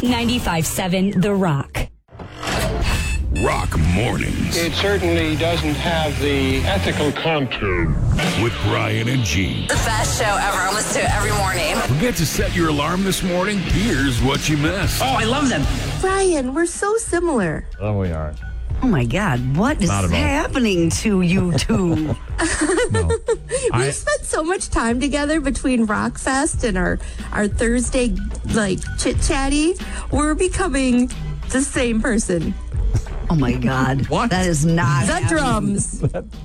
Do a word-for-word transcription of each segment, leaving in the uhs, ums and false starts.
ninety-five seven The Rock. Rock Mornings. It certainly doesn't have the ethical content. With Brian and Gene. The best show ever. I listen to it every morning. Forget to set your alarm this morning? Here's what you missed. Oh, I love them. Brian, we're so similar. Oh, we are. Oh, my God. What is happening to you two? No. We've I, spent so much time together between Rockfest and our, our Thursday, like, chit-chatty. We're becoming the same person. Oh, my God. What? That is not The happening. drums.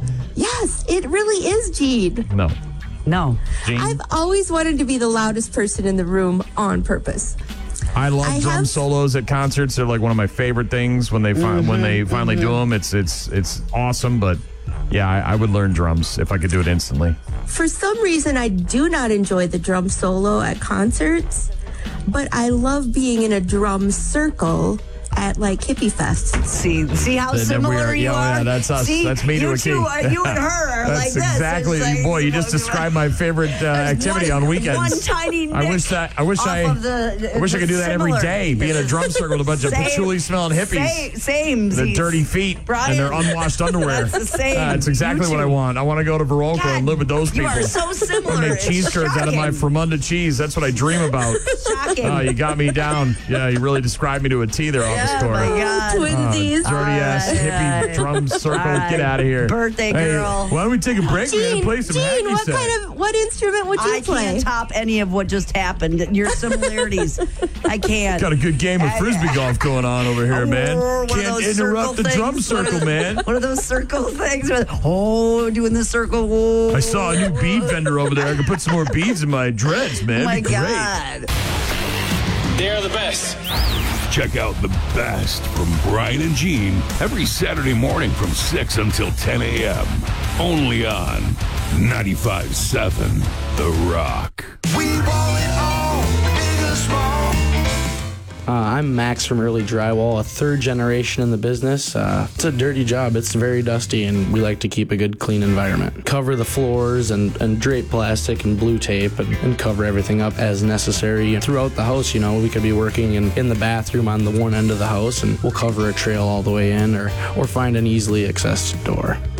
Yes, it really is, Gene. no. No. Gene? I've always wanted to be the loudest person in the room on purpose. I love I drum have- solos at concerts. They're like one of my favorite things when they fi- Mm-hmm, when they finally do them. It's it's it's awesome. But yeah, I, I would learn drums if I could do it instantly. For some reason, I do not enjoy the drum solo at concerts, but I love being in a drum circle at like hippie fests. See, see how Then- then we similar are- you yeah, are? yeah, that's us. See, That's me to you a two T. are, you and her are That's like this. exactly. It's like, boy, you just described my favorite uh, activity one, on weekends. One tiny I nick wish that. I wish off I. of the, I wish I could do that every similar. day. Be in a drum circle with a bunch of Same- patchouli smelling hippies. Same, same. Their dirty feet Brian, and their unwashed underwear. That's the same. That's exactly You what I two. want. I want to go to Baroka God, and live with those you people. are so similar. I make It's cheese curds out of my shocking. Fremunda cheese. That's what I dream about. Shocking. Oh, you got me down. Yeah, you really described me to a T there, office Oh, store. my God. Twinsies. Dirty ass All right, hippie all right. drum circle. All right. Get out of here. Birthday Hey, girl. why don't we take a break, man? Gene, Play some Gene, hacky what sack. kind of what instrument would you I play? can't top any of what just happened. Your similarities. I can't. Got a good game of frisbee golf going on over here, man. Oh, one of Can't those interrupt the circle drum things. circle, man. One of those circle things. With, oh, doing the circle. Whoa. I saw a new bead vendor over there. I could put some more beads in my dreads, man. Oh, my It'd be great. God. They're the best. Check out the best from Brian and Gene every Saturday morning from six until ten a.m. Only on ninety-five seven The Rock. We ball it all, big or small. Uh, I'm Max from Early Drywall, a third generation in the business. Uh, it's a dirty job. It's very dusty, and we like to keep a good, clean environment. Cover the floors and, and drape plastic and blue tape and, and cover everything up as necessary. Throughout the house, you know, we could be working in, in the bathroom on the one end of the house, and we'll cover a trail all the way in or, or find an easily accessed door.